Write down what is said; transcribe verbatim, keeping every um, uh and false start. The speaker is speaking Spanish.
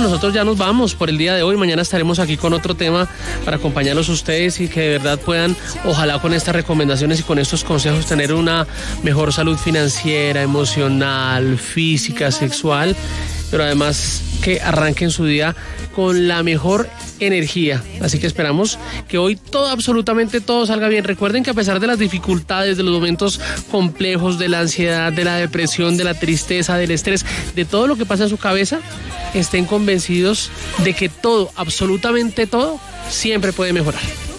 nosotros ya nos vamos por el día de hoy. Mañana estaremos aquí con otro tema para acompañarlos a ustedes y que de verdad puedan, ojalá con estas recomendaciones y con estos consejos, tener una mejor salud financiera, emocional, física, sexual, pero además que arranquen su día con la mejor energía. Así que esperamos que hoy todo, absolutamente todo salga bien. Recuerden que a pesar de las dificultades, de los momentos complejos, de la ansiedad, de la depresión, de la tristeza, del estrés, de todo lo que pasa en su cabeza, estén convencidos de que todo, absolutamente todo, siempre puede mejorar.